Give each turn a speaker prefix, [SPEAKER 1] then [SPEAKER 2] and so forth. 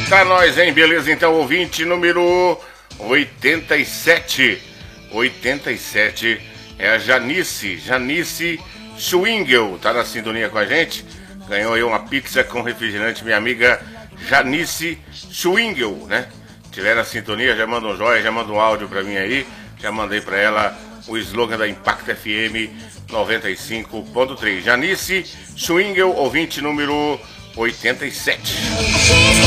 [SPEAKER 1] Eita, nós, hein? Beleza, então, ouvinte número 87. 87 é a Janice Schwingel, tá na sintonia com a gente. Ganhou aí uma pizza com refrigerante, minha amiga Janice Schwingel, né? Tiver na sintonia, já manda um joia, já manda um áudio pra mim aí. Já mandei pra ela o slogan da Impact FM 95.3. Janice Schwingel, ouvinte número 87.